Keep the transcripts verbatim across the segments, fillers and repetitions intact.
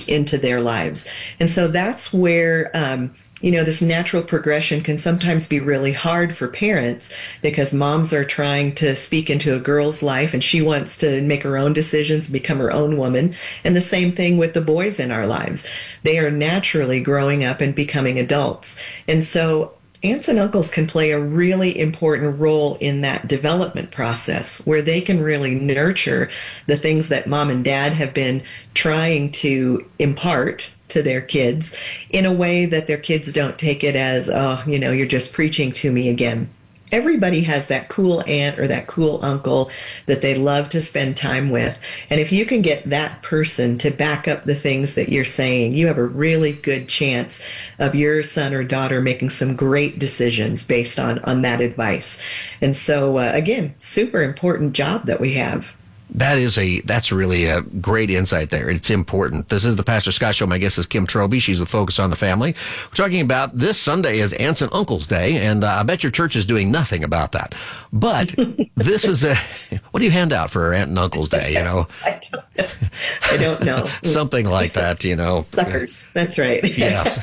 into their lives. And so that's where, um, you know, this natural progression can sometimes be really hard for parents because moms are trying to speak into a girl's life and she wants to make her own decisions, become her own woman. And the same thing with the boys in our lives. They are naturally growing up and becoming adults. And so aunts and uncles can play a really important role in that development process where they can really nurture the things that mom and dad have been trying to impart to their kids in a way that their kids don't take it as, oh, you know, you're just preaching to me again. Everybody has that cool aunt or that cool uncle that they love to spend time with. And if you can get that person to back up the things that you're saying, you have a really good chance of your son or daughter making some great decisions based on, on that advice. And so, uh, again, super important job that we have. That is a, that's really a great insight there. It's important. This is the Pastor Scott Show. My guest is Kim Trowbridge. She's with Focus on the Family. We're talking about this Sunday is Aunts and Uncles Day, and uh, I bet your church is doing nothing about that. But this is a, what do you hand out for Aunt and Uncle's Day, you know? I don't know. I don't know. Something like that, you know. Suckers. That's right. Yes.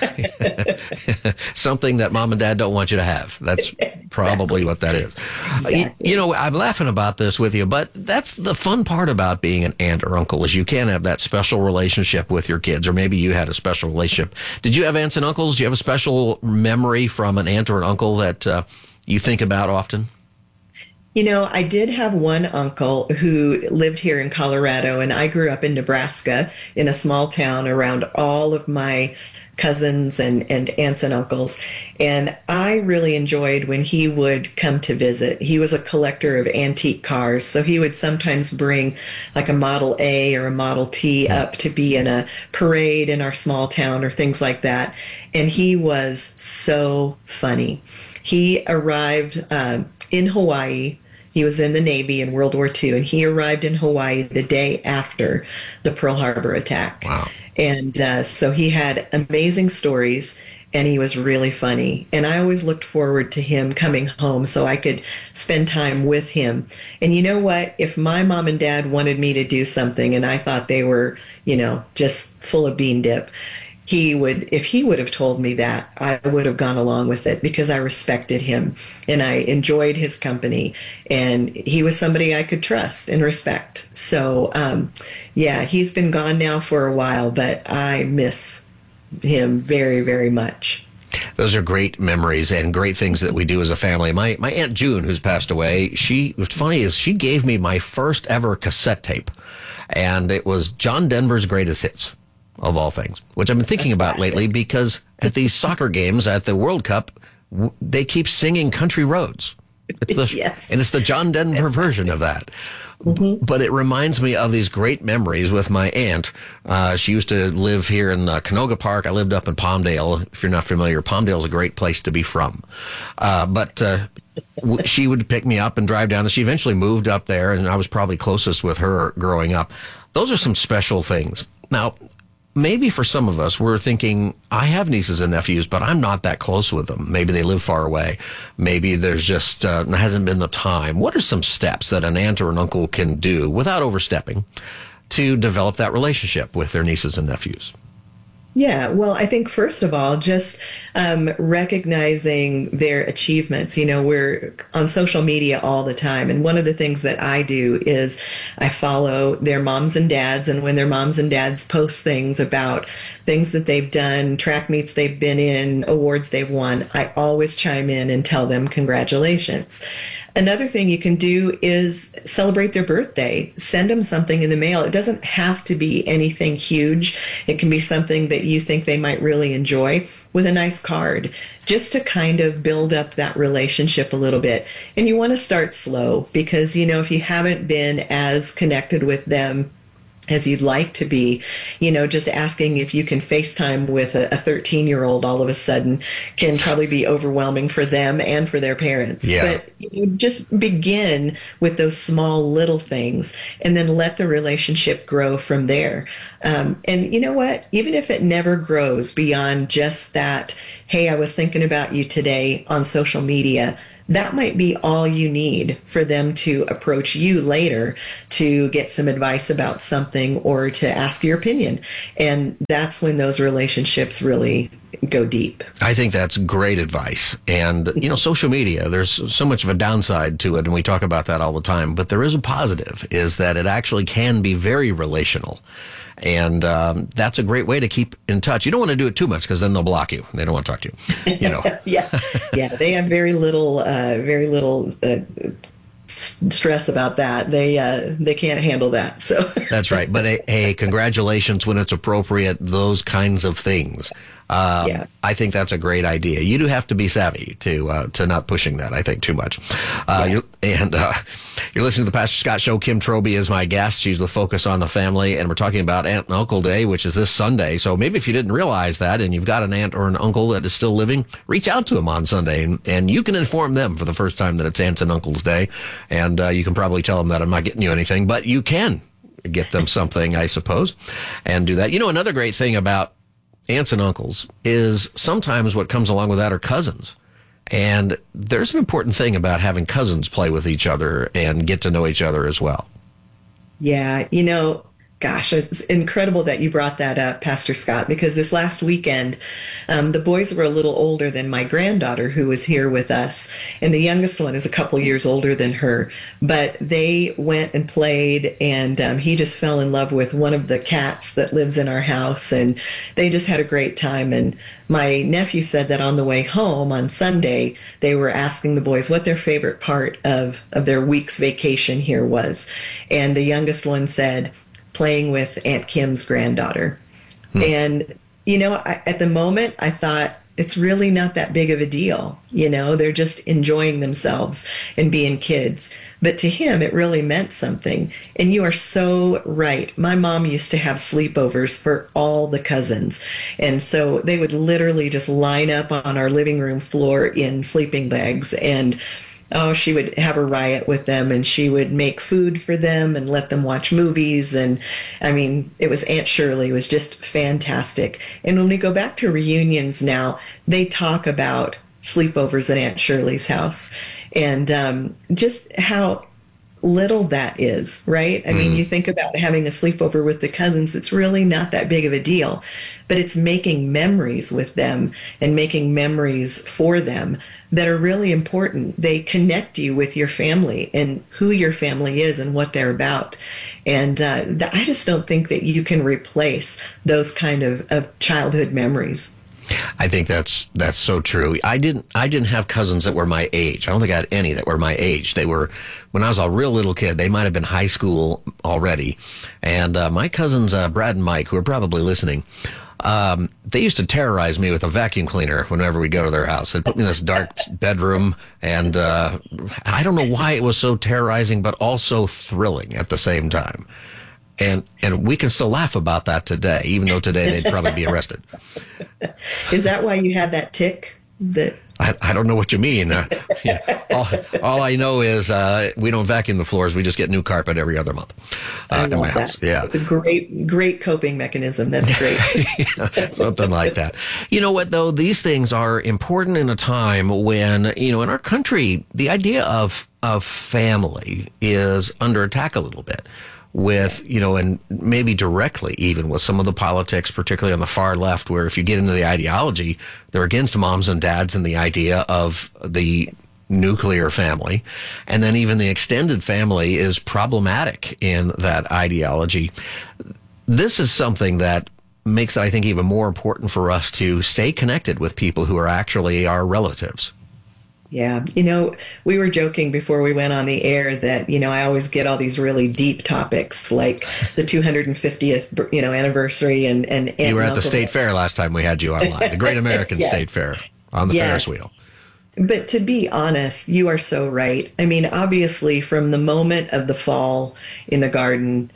Something that mom and dad don't want you to have. That's probably what that is. Exactly. You, you know, I'm laughing about this with you, but that's the fun part about being an aunt or uncle is you can have that special relationship with your kids, or maybe you had a special relationship. Did you have aunts and uncles? Do you have a special memory from an aunt or an uncle that uh, you think about often? You know, I did have one uncle who lived here in Colorado, and I grew up in Nebraska in a small town around all of my cousins and, and aunts and uncles. And I really enjoyed when he would come to visit. He was a collector of antique cars, so he would sometimes bring like a Model A or a Model T up to be in a parade in our small town or things like that. And he was so funny. He arrived uh, in Hawaii. He was in the Navy in World War Two, and he arrived in Hawaii the day after the Pearl Harbor attack. Wow. And uh, so he had amazing stories, and he was really funny. And I always looked forward to him coming home so I could spend time with him. And you know what? If my mom and dad wanted me to do something and I thought they were, you know, just full of bean dip, he would, if he would have told me that, I would have gone along with it because I respected him and I enjoyed his company, and he was somebody I could trust and respect. So, um, yeah, he's been gone now for a while, but I miss him very, very much. Those are great memories and great things that we do as a family. My my Aunt June, who's passed away, she, what's funny is she gave me my first ever cassette tape, and it was John Denver's Greatest Hits, of all things, which I've been thinking about lately because at these soccer games at the World Cup, w- they keep singing Country Roads. It's the, yes. And it's the John Denver version of that. Mm-hmm. But it reminds me of these great memories with my aunt. Uh, she used to live here in uh, Canoga Park. I lived up in Palmdale. If you're not familiar, Palmdale is a great place to be from. Uh, but uh, w- she would pick me up and drive down, and she eventually moved up there, and I was probably closest with her growing up. Those are some special things. Now, maybe for some of us, we're thinking, I have nieces and nephews, but I'm not that close with them. Maybe they live far away. Maybe there's just uh, hasn't been the time. What are some steps that an aunt or an uncle can do without overstepping to develop that relationship with their nieces and nephews? Yeah, well, I think first of all, just um, recognizing their achievements. You know, we're on social media all the time. And one of the things that I do is I follow their moms and dads. And when their moms and dads post things about things that they've done, track meets they've been in, awards they've won, I always chime in and tell them congratulations. Another thing you can do is celebrate their birthday. Send them something in the mail. It doesn't have to be anything huge. It can be something that you think they might really enjoy with a nice card, just to kind of build up that relationship a little bit. And you want to start slow because, you know, if you haven't been as connected with them as you'd like to be, you know, just asking if you can FaceTime with a thirteen-year-old all of a sudden can probably be overwhelming for them and for their parents. Yeah. But you know, just begin with those small little things and then let the relationship grow from there. Um, and you know what? Even if it never grows beyond just that, hey, I was thinking about you today on social media, that might be all you need for them to approach you later to get some advice about something or to ask your opinion. And that's when those relationships really go deep. I think that's great advice. And, you know, social media, there's so much of a downside to it, and we talk about that all the time. But there is a positive, is that it actually can be very relational. And um, that's a great way to keep in touch. You don't want to do it too much because then they'll block you. They don't want to talk to you. You know. yeah, yeah. They have very little, uh, very little uh, stress about that. They uh, they can't handle that. So that's right. But hey, hey, congratulations when it's appropriate. Those kinds of things. Um, yeah. I think that's a great idea. You do have to be savvy to uh, to not pushing that, I think, too much. Uh, yeah. you're, and uh, you're listening to the Pastor Scott Show. Kim Troby is my guest. She's with Focus on the Family, and we're talking about Aunt and Uncle Day, which is this Sunday. So maybe if you didn't realize that and you've got an aunt or an uncle that is still living, reach out to them on Sunday, and, and you can inform them for the first time that it's Aunts and Uncles Day. And uh, you can probably tell them that I'm not getting you anything, but you can get them something, I suppose, and do that. You know, another great thing about aunts and uncles is sometimes what comes along with that are cousins. And there's an important thing about having cousins play with each other and get to know each other as well. Yeah, you know, gosh, it's incredible that you brought that up, Pastor Scott, because this last weekend, um, the boys were a little older than my granddaughter who was here with us. And the youngest one is a couple years older than her. But they went and played, and um, he just fell in love with one of the cats that lives in our house. And they just had a great time. And my nephew said that on the way home on Sunday, they were asking the boys what their favorite part of, of their week's vacation here was. And the youngest one said, playing with Aunt Kim's granddaughter. Hmm. And, you know, I, at the moment, I thought it's really not that big of a deal. You know, they're just enjoying themselves and being kids. But to him, it really meant something. And you are so right. My mom used to have sleepovers for all the cousins. And so they would literally just line up on our living room floor in sleeping bags, and oh, she would have a riot with them, and she would make food for them and let them watch movies. And I mean, it was Aunt Shirley. It was just fantastic. And when we go back to reunions now, they talk about sleepovers at Aunt Shirley's house and um, just how little that is, right? I mean, mm. you think about having a sleepover with the cousins, it's really not that big of a deal, but it's making memories with them and making memories for them that are really important. They connect you with your family and who your family is and what they're about. And uh, I just don't think that you can replace those kind of, of childhood memories. I think that's that's so true. I didn't I didn't have cousins that were my age. I don't think I had any that were my age. They were, when I was a real little kid, they might have been high school already. And uh, my cousins, uh, Brad and Mike, who are probably listening, um, they used to terrorize me with a vacuum cleaner whenever we go to their house. They'd put me in this dark bedroom, and uh, I don't know why it was so terrorizing, but also thrilling at the same time. And and we can still laugh about that today, even though today they'd probably be arrested. Is that why you have that tick? That I, I don't know what you mean. Uh, yeah. all, all I know is uh, we don't vacuum the floors. We just get new carpet every other month uh, in my that. house. Yeah, it's a great, great coping mechanism. That's great. Yeah, something like that. You know what, though? These things are important in a time when, you know, in our country, the idea of of family is under attack a little bit. With, you know, and maybe directly even with some of the politics, particularly on the far left, where if you get into the ideology, they're against moms and dads and the idea of the nuclear family. And then even the extended family is problematic in that ideology. This is something that makes it, I think, even more important for us to stay connected with people who are actually our relatives. Yeah. You know, we were joking before we went on the air that, you know, I always get all these really deep topics like the two hundred fiftieth, you know, anniversary and, and Aunt you were at Uncle the State Fair last time we had you online, the Great American yeah. State Fair on the yes. Ferris wheel. But to be honest, you are so right. I mean, obviously, from the moment of the fall in the garden,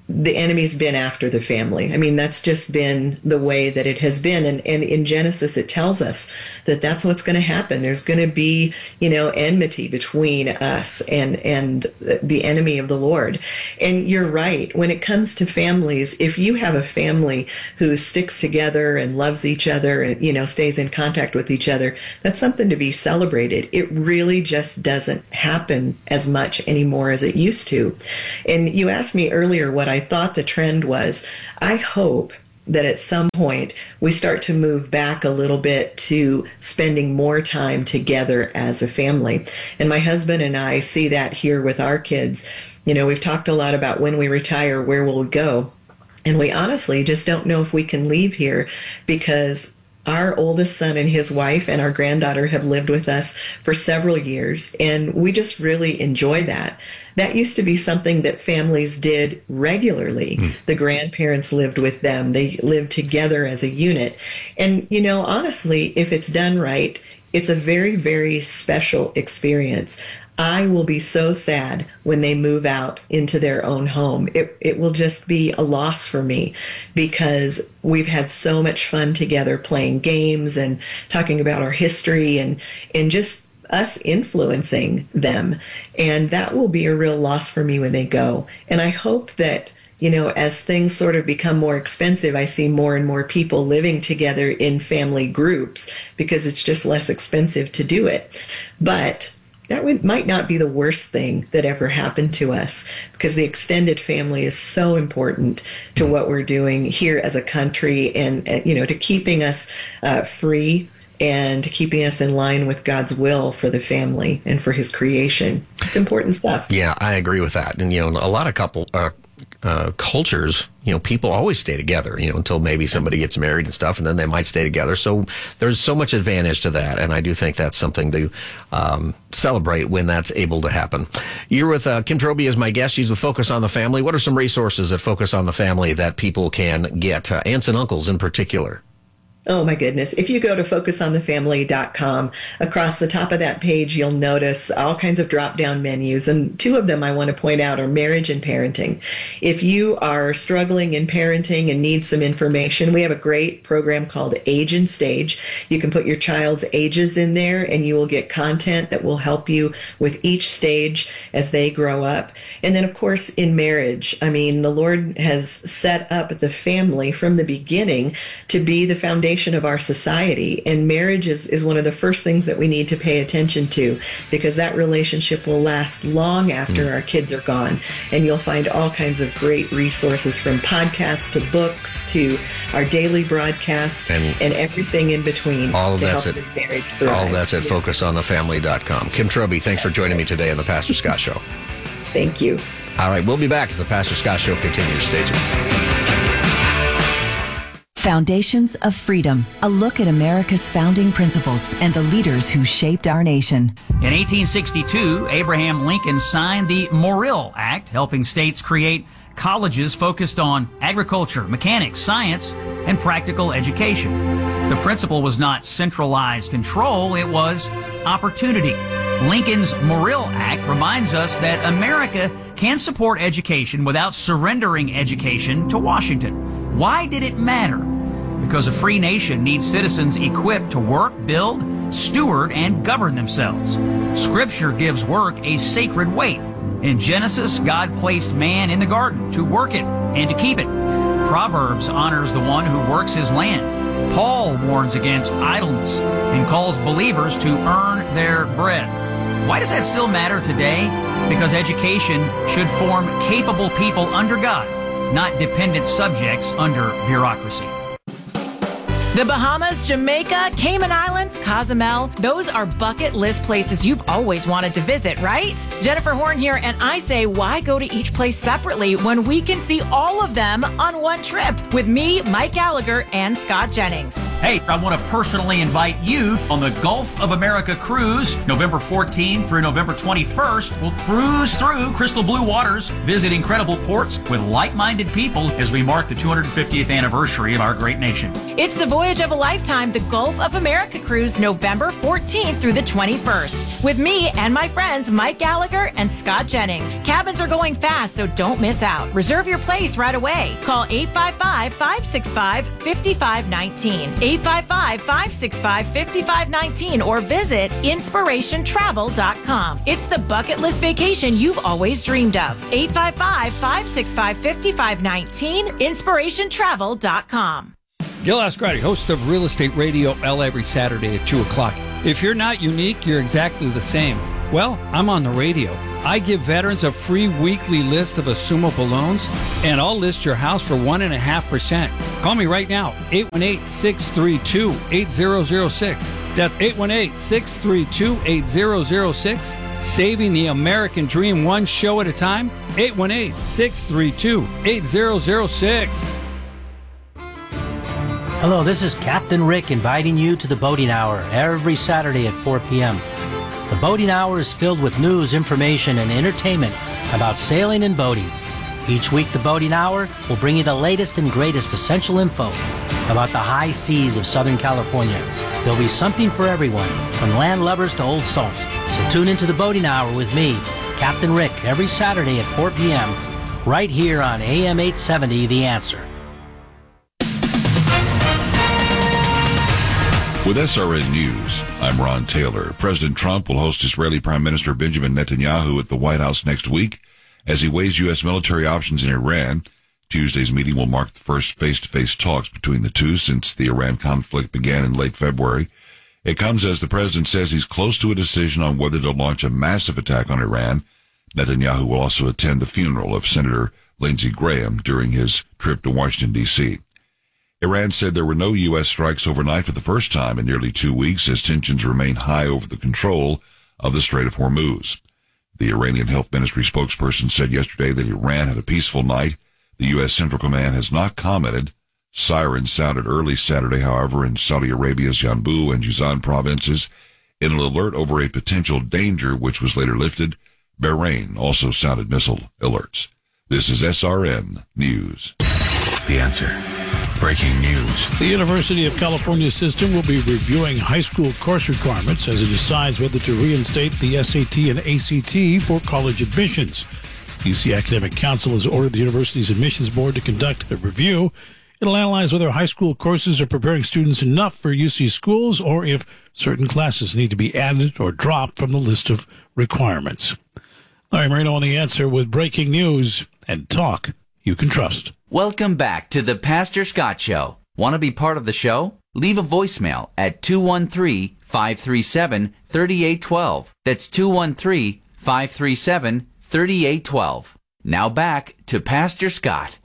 the enemy's been after the family. I mean, that's just been the way that it has been. And, and in Genesis, it tells us that that's what's going to happen. There's going to be, you know, enmity between us and, and the enemy of the Lord. And you're right. When it comes to families, if you have a family who sticks together and loves each other and, you know, stays in contact with each other, that's something to be celebrated. It really just doesn't happen as much anymore as it used to. And you asked me earlier what I thought the trend was. I hope that at some point we start to move back a little bit to spending more time together as a family. And my husband and I see that here with our kids. You know, we've talked a lot about when we retire, where will we go? And we honestly just don't know if we can leave here, because our oldest son and his wife and our granddaughter have lived with us for several years, and we just really enjoy that. That used to be something that families did regularly. Mm. The grandparents lived with them. They lived together as a unit. And, you know, honestly, if it's done right, it's a very, very special experience. I will be so sad when they move out into their own home. It it will just be a loss for me, because we've had so much fun together playing games and talking about our history and and just us influencing them. And that will be a real loss for me when they go. And I hope that, you know, as things sort of become more expensive, I see more and more people living together in family groups, because it's just less expensive to do it. But that would, might not be the worst thing that ever happened to us, because the extended family is so important to what we're doing here as a country, and, and you know, to keeping us uh, free and keeping us in line with God's will for the family and for his creation. It's important stuff. Yeah, I agree with that. And, you know, a lot of couple uh, uh, cultures, you know, people always stay together, you know, until maybe somebody gets married and stuff, and then they might stay together. So there's so much advantage to that. And I do think that's something to um, celebrate when that's able to happen. You're with uh, Kim Trobey as my guest. She's with Focus on the Family. What are some resources that Focus on the Family that people can get, uh, aunts and uncles in particular? Oh, my goodness. If you go to focus on the family dot com, across the top of that page, you'll notice all kinds of drop-down menus. And two of them I want to point out are marriage and parenting. If you are struggling in parenting and need some information, we have a great program called Age and Stage. You can put your child's ages in there, and you will get content that will help you with each stage as they grow up. And then, of course, in marriage, I mean, the Lord has set up the family from the beginning to be the foundation of our society, and marriage is, is one of the first things that we need to pay attention to, because that relationship will last long after mm. our kids are gone. And you'll find all kinds of great resources, from podcasts to books to our daily broadcast and, and everything in between. All of that's at all of that's at focus on the family dot com. Kim Trobey, thanks for joining me today on the Pastor Scott Show. Thank you. All right, we'll be back as the Pastor Scott Show continues. Stay tuned. Foundations of Freedom, a look at America's founding principles and the leaders who shaped our nation. In eighteen sixty-two, Abraham Lincoln signed the Morrill Act, helping states create colleges focused on agriculture, mechanics, science, and practical education. The principle was not centralized control, it was opportunity. Lincoln's Morrill Act reminds us that America can support education without surrendering education to Washington. Why did it matter? Because a free nation needs citizens equipped to work, build, steward, and govern themselves. Scripture gives work a sacred weight. In Genesis, God placed man in the garden to work it and to keep it. Proverbs honors the one who works his land. Paul warns against idleness and calls believers to earn their bread. Why does that still matter today? Because education should form capable people under God, not dependent subjects under bureaucracy. The Bahamas, Jamaica, Cayman Islands, Cozumel, those are bucket list places you've always wanted to visit, right? Jennifer Horn here, and I say, why go to each place separately when we can see all of them on one trip with me, Mike Gallagher, and Scott Jennings? Hey, I want to personally invite you on the Gulf of America cruise, November fourteenth through November twenty-first. We'll cruise through crystal blue waters, visit incredible ports with like-minded people as we mark the two hundred fiftieth anniversary of our great nation. It's the voyage of a lifetime, the Gulf of America cruise, November fourteenth through the twenty-first. With me and my friends Mike Gallagher and Scott Jennings. Cabins are going fast, so don't miss out. Reserve your place right away. Call eight five five, five six five, five five one nine. eight five five, five six five, five five one nine or visit inspiration travel dot com. It's the bucket list vacation you've always dreamed of. eight five five, five six five, five five one nine, inspiration travel dot com. Gil Ascarati, host of Real Estate Radio L every Saturday at two o'clock. If you're not unique, you're exactly the same. Well, I'm on the radio. I give veterans a free weekly list of assumable loans, and I'll list your house for one point five percent. Call me right now, eight one eight, six three two, eight zero zero six. That's eight one eight, six three two, eight zero zero six. Saving the American dream one show at a time, eight one eight, six three two, eight zero zero six. Hello, this is Captain Rick inviting you to the Boating Hour every Saturday at four p.m. The Boating Hour is filled with news, information, and entertainment about sailing and boating. Each week, the Boating Hour will bring you the latest and greatest essential info about the high seas of Southern California. There'll be something for everyone, from land lovers to old salts. So tune into the Boating Hour with me, Captain Rick, every Saturday at four p.m. right here on A M eight seventy, The Answer. With S R N News, I'm Ron Taylor. President Trump will host Israeli Prime Minister Benjamin Netanyahu at the White House next week as he weighs U S military options in Iran. Tuesday's meeting will mark the first face-to-face talks between the two since the Iran conflict began in late February. It comes as the president says he's close to a decision on whether to launch a massive attack on Iran. Netanyahu will also attend the funeral of Senator Lindsey Graham during his trip to Washington, D C Iran said there were no U S strikes overnight for the first time in nearly two weeks as tensions remain high over the control of the Strait of Hormuz. The Iranian Health Ministry spokesperson said yesterday that Iran had a peaceful night. The U S Central Command has not commented. Sirens sounded early Saturday, however, in Saudi Arabia's Yanbu and Jizan provinces in an alert over a potential danger, which was later lifted. Bahrain also sounded missile alerts. This is S R N News. The Answer. Breaking news. The University of California system will be reviewing high school course requirements as it decides whether to reinstate the S A T and A C T for college admissions. U C Academic Council has ordered the university's admissions board to conduct a review. It'll analyze whether high school courses are preparing students enough for U C schools or if certain classes need to be added or dropped from the list of requirements. Larry Marino on The Answer with breaking news and talk you can trust. Welcome back to the Pastor Scott Show. Want to be part of the show? Leave a voicemail at two one three, five three seven, three eight one two. That's two one three, five three seven, three eight one two. Now back to Pastor Scott.